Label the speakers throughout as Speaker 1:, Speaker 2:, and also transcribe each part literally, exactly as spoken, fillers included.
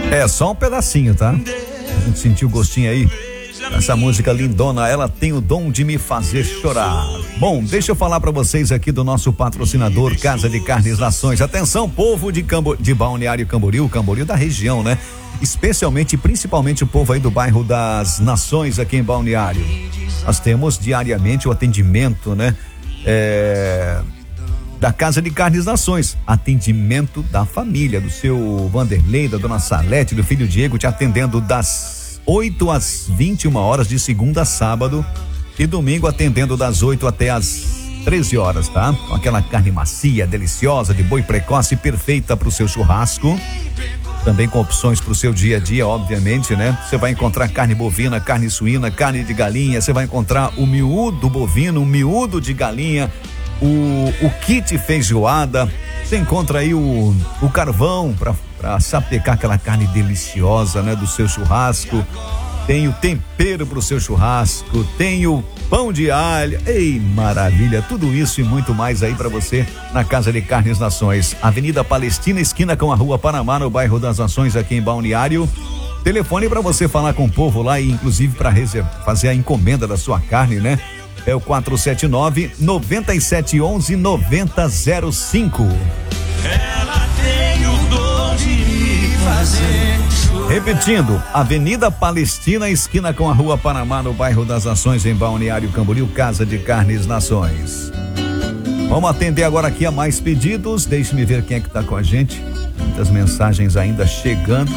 Speaker 1: É só um pedacinho, tá? A gente sentiu o gostinho aí. Essa música lindona, ela tem o dom de me fazer chorar. Bom, deixa eu falar pra vocês aqui do nosso patrocinador Casa de Carnes Nações. Atenção, povo de, Cambo, de Balneário Camboriú, Camboriú da região, né? Especialmente, principalmente o povo aí do bairro das Nações aqui em Balneário. Nós temos diariamente o atendimento, né? É... da Casa de Carnes Nações, atendimento da família, do seu Vanderlei, da dona Salete, do filho Diego, te atendendo das oito às vinte e uma horas de segunda a sábado e domingo atendendo das oito até as treze horas, tá? Com aquela carne macia, deliciosa, de boi precoce, perfeita para o seu churrasco, também com opções para o seu dia a dia, obviamente, né? Você vai encontrar carne bovina, carne suína, carne de galinha, você vai encontrar o miúdo bovino, o miúdo de galinha, o, o kit feijoada, você encontra aí o, o carvão para para sapecar aquela carne deliciosa, né, do seu churrasco. Tem o tempero pro seu churrasco, tem o pão de alho. Ei, maravilha, tudo isso e muito mais aí para você na Casa de Carnes Nações, Avenida Palestina, esquina com a Rua Panamá, no bairro das Nações, aqui em Balneário. Telefone para você falar com o povo lá e inclusive para fazer a encomenda da sua carne, né? É o quatro sete nove, nove sete um um, nove zero zero cinco.
Speaker 2: Ela tem o dom de me fazer chorar.
Speaker 1: Repetindo, Avenida Palestina, esquina com a Rua Panamá, no bairro das Nações, em Balneário Camboriú, Casa de Carnes Nações. Vamos atender agora aqui a mais pedidos. Deixe-me ver quem é que está com a gente. Muitas mensagens ainda chegando.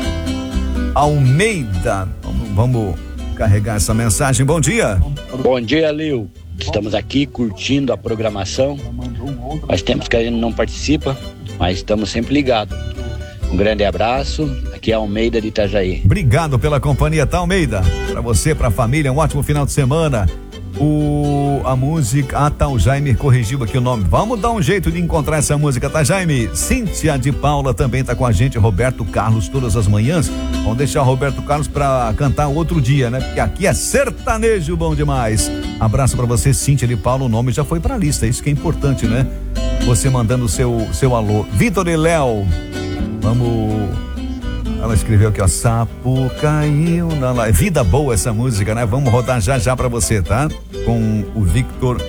Speaker 1: Almeida, vamos, vamos carregar essa mensagem. Bom dia.
Speaker 3: Bom dia, Lil. Estamos aqui curtindo a programação. Faz tempo que a gente não participa, mas estamos sempre ligados. Um grande abraço. Aqui é Almeida de Itajaí.
Speaker 1: Obrigado pela companhia, tá, Almeida? Para você, para a família, um ótimo final de semana. O, a música, ah tá, o Jaime corrigiu aqui o nome, vamos dar um jeito de encontrar essa música, tá, Jaime? Cíntia de Paula também tá com a gente, Roberto Carlos todas as manhãs, vamos deixar o Roberto Carlos pra cantar outro dia, né? Porque aqui é sertanejo bom demais. Abraço pra você, Cíntia de Paula, o nome já foi pra lista, isso que é importante, né? Você mandando o seu, seu alô. Vitor e Léo, vamos... Ela escreveu aqui, ó, sapo caiu na live. Vida boa essa música, né? Vamos rodar já já pra você, tá? Com o Victor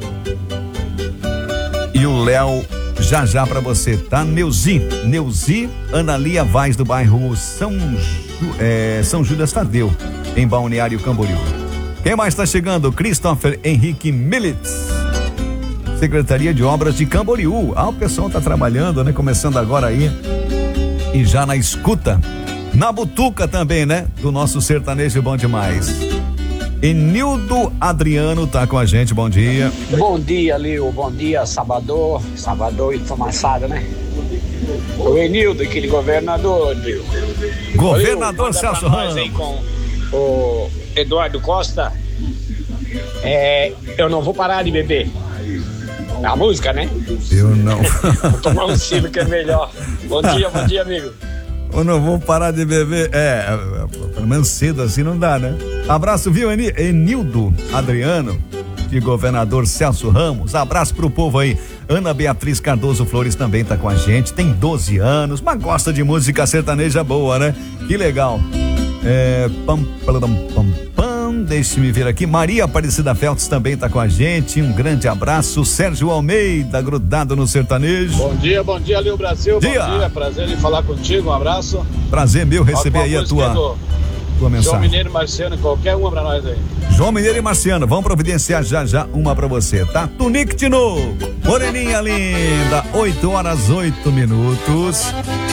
Speaker 1: e o Léo, já já pra você, tá? Neuzi, Neuzi, Analia Vaz, do bairro São, é, São Judas Tadeu, em Balneário Camboriú. Quem mais tá chegando? Christopher Henrique Militz, Secretaria de Obras de Camboriú. Ah, o pessoal tá trabalhando, né? Começando agora aí. E já na escuta, na butuca também, né? Do nosso sertanejo bom demais. Enildo Adriano tá com a gente, bom dia.
Speaker 4: Bom dia, Leo, bom dia, Salvador, Salvador e Tomassada, né? O Enildo, aquele governador, Leo.
Speaker 1: Governador Celso Ramos.
Speaker 4: Aí com o Eduardo Costa, é, eu não vou parar de beber. A música, né?
Speaker 1: Eu não.
Speaker 4: Vou tomar um silo que é melhor. Bom dia, bom dia, amigo.
Speaker 1: Eu não vou parar de beber. É, pelo menos cedo assim não dá, né? Abraço, viu, Enildo Adriano, de governador Celso Ramos. Abraço pro povo aí. Ana Beatriz Cardoso Flores também tá com a gente. Tem doze anos, mas gosta de música sertaneja boa, né? Que legal. É, pam, pam, pam, pam. Deixe-me ver aqui, Maria Aparecida Feltz também tá com a gente, um grande abraço. Sérgio Almeida, grudado no sertanejo.
Speaker 5: Bom dia, bom dia, Leo Brasil.
Speaker 1: Dia.
Speaker 5: Bom dia, prazer em falar contigo, um abraço.
Speaker 1: Prazer meu receber aí a tua, tua mensagem.
Speaker 5: João Mineiro e Marciano, qualquer uma pra nós aí.
Speaker 1: João Mineiro e Marciano, vamos providenciar já já uma pra você, tá? Tunique de novo, Moreninha linda, oito horas, oito minutos.